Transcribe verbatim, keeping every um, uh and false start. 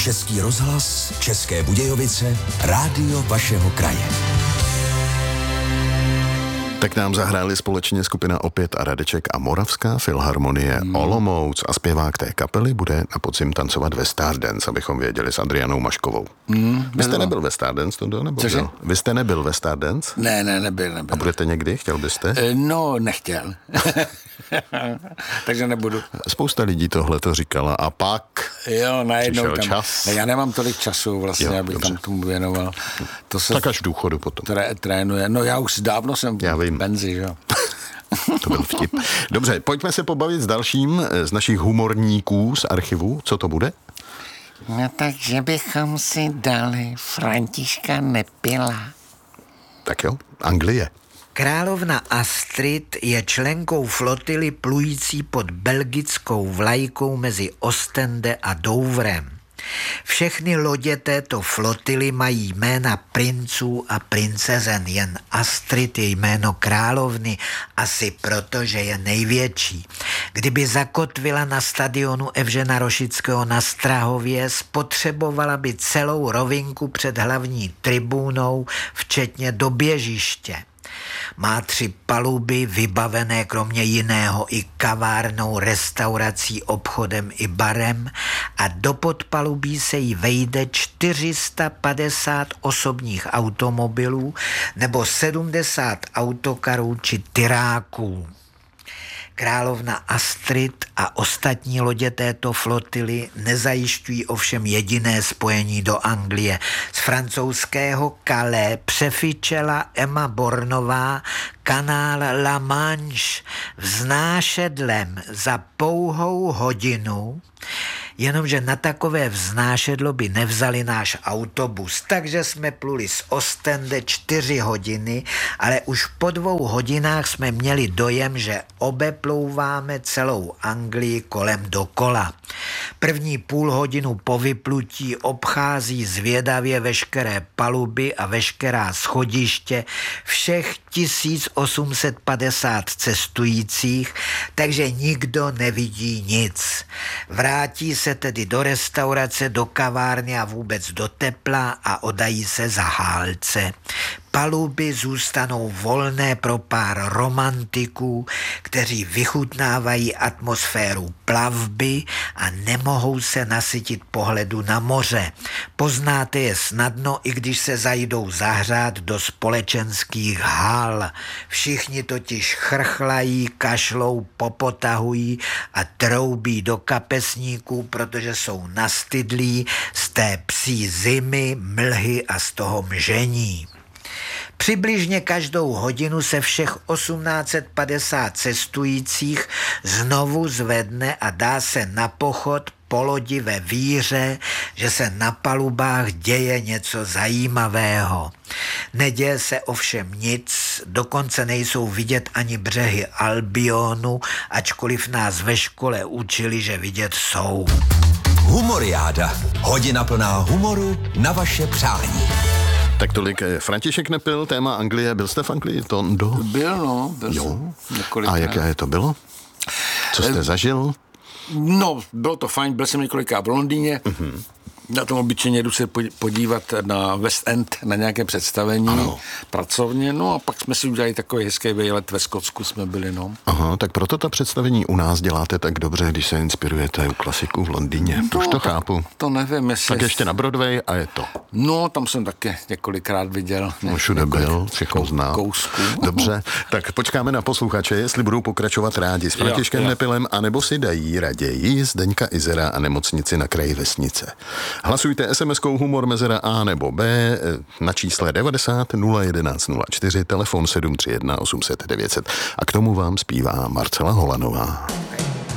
Český rozhlas, České Budějovice, rádio vašeho kraje. Tak nám zahráli společně skupina Opět a Radeček a Moravská filharmonie hmm. Olomouc a zpěvák té kapely bude na podzim tancovat ve Stardance, abychom věděli, s Adrianou Maškovou. Hmm, Vy jste nebyl ve Stardance, to nebo Cože? Byl? Vy jste nebyl ve Stardance? Ne, ne, nebyl, nebyl. A budete někdy? Chtěl byste? No, nechtěl. Takže nebudu. Spousta lidí tohle to říkala a pak jo, najednou tam. Čas. Ne, já nemám tolik času vlastně, jo, abych dobře. tam tomu věnoval. To se tak až v důchodu potom. Tré, trénuje. No já už dávno jsem já v penzi, že jo. To byl vtip. Dobře, pojďme se pobavit s dalším z našich humorníků z archivu. Co to bude? No takže bychom si dali Františka Nepila. Tak jo, Anglie. Královna Astrid je členkou flotily plující pod belgickou vlajkou mezi Ostende a Douvrem. Všechny lodě této flotily mají jména princů a princezen, jen Astrid je jméno královny, asi proto, že je největší. Kdyby zakotvila na stadionu Evžena Rošického na Strahově, spotřebovala by celou rovinku před hlavní tribúnou, včetně do běžiště. Má tři paluby vybavené kromě jiného i kavárnou, restaurací, obchodem i barem a do podpalubí se jí vejde čtyři sta padesát osobních automobilů nebo sedmdesát autokarů či tyráků. Královna Astrid a ostatní lodě této flotily nezajišťují ovšem jediné spojení do Anglie. Z francouzského Calais přefičela Emma Bornová kanál La Manche vznášedlem za pouhou hodinu, jenomže na takové vznášedlo by nevzali náš autobus, takže jsme pluli z Ostende čtyři hodiny, ale už po dvou hodinách jsme měli dojem, že obeplouváme celou Anglii kolem dokola. První půl hodinu po vyplutí obchází zvědavě veškeré paluby a veškerá schodiště všech tisíc osm set padesát cestujících, takže nikdo nevidí nic. Vrátí se tedy do restaurace, do kavárny a vůbec do tepla a odají se za hálce. Paluby zůstanou volné pro pár romantiků, kteří vychutnávají atmosféru plavby a nemohou se nasytit pohledu na moře. Poznáte je snadno, i když se zajdou zahřát do společenských hal. Všichni totiž chrchlají, kašlou, popotahují a troubí do kapesníků, protože jsou nastydlí z té psí zimy, mlhy a z toho mžení. Přibližně každou hodinu se všech osmnáct set padesát cestujících znovu zvedne a dá se na pochod po lodi ve víře, že se na palubách děje něco zajímavého. Neděje se ovšem nic, dokonce nejsou vidět ani břehy Albionu, ačkoliv nás ve škole učili, že vidět jsou. Humoriáda. Hodina plná humoru na vaše přání. Tak tolik František Nepil, téma Anglie. Byl jste v Anglii, Tondo? Byl, no. Byl jo. A jaké to bylo? Co jste e, zažil? No, bylo to fajn, byl jsem několikrát v Londýně. Mm-hmm. Na tom obyčejně jdu se podívat na West End, na nějaké představení ano. pracovně, no a pak jsme si udělali takový hezký výlet, ve Skotsku jsme byli, no. Aha, tak proto ta představení u nás děláte tak dobře, když se inspirujete u klasiků v Londýně. No, už to chápu. To nevím, jestli... Tak ještě na Broadway a je to. No, tam jsem taky několikrát viděl. No, všude byl, všechno zná. Kousku. Dobře, tak počkáme na posluchače, jestli budou pokračovat rádi s Františkem Nepilem, anebo si dají raději Zdeňka Izera a Nemocnici na kraji vesnice. Hlasujte es em eskou humor mezera A nebo B na čísle devadesát nula jedenáct nula čtyři, telefon sedm tři jedna osm set devět set a k tomu vám zpívá Marcela Holanová.